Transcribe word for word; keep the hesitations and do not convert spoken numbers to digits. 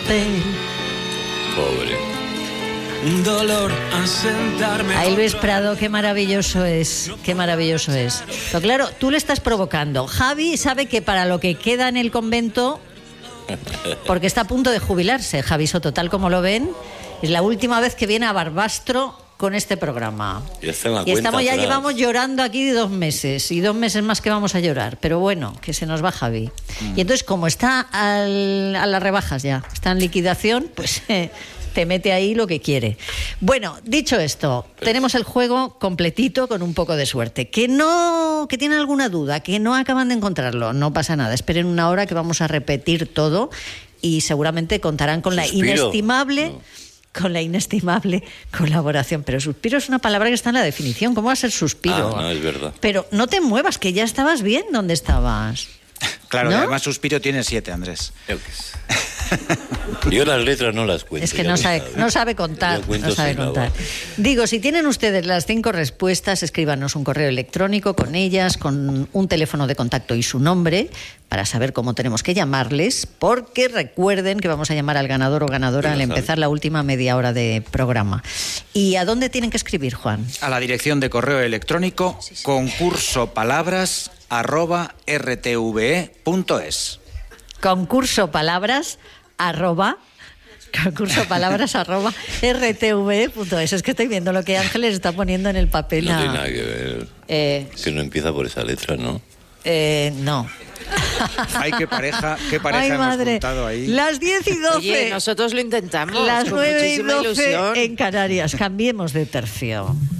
papel. Pobre. Un dolor a sentarme. Ay, Luis Prado, qué maravilloso es, qué maravilloso es. Pero claro, tú le estás provocando. Javi sabe que para lo que queda en el convento, porque está a punto de jubilarse, Javi Soto, tal como lo ven, es la última vez que viene a Barbastro con este programa. Ya está en la y estamos cuenta ya atrás. llevamos llorando aquí dos meses y dos meses más que vamos a llorar, pero bueno, que se nos va Javi. Mm. Y entonces como está al, a las rebajas ya, está en liquidación, pues eh, te mete ahí lo que quiere. Bueno, dicho esto, pues tenemos el juego completito con un poco de suerte. Que no, que tienen alguna duda, que no acaban de encontrarlo, no pasa nada. Esperen una hora que vamos a repetir todo y seguramente contarán con Suspiro. la inestimable... No. con la inestimable colaboración. Pero suspiro es una palabra que está en la definición. ¿Cómo va a ser suspiro? Ah, no, es verdad. Pero no te muevas, que ya estabas bien donde estabas. Claro, ¿no? y además suspiro tiene siete, Andrés. Yo, qué sé. Yo las letras no las cuento. Es que ya no lo sabe, sabes. no sabe contar. Yo cuento No sabe sílabas. contar. Digo, si tienen ustedes las cinco respuestas, escríbanos un correo electrónico con ellas, con un teléfono de contacto y su nombre, para saber cómo tenemos que llamarles, porque recuerden que vamos a llamar al ganador o ganadora al empezar la última media hora de programa. ¿Y a dónde tienen que escribir, Juan? A la dirección de correo electrónico sí, sí. concurso palabras arroba r t v e punto es. Concurso palabras arroba concurso palabras arroba r t v e punto es. Es que estoy viendo lo que Ángeles está poniendo en el papel. No a... tiene nada que ver. Eh... Que no empieza por esa letra, ¿no? Eh, no. Ay, qué pareja, qué pareja Ay, hemos madre. juntado ahí. Las diez y doce. Oye, nosotros lo intentamos. Las con nueve y muchísima doce ilusión. en Canarias. Cambiemos de tercio.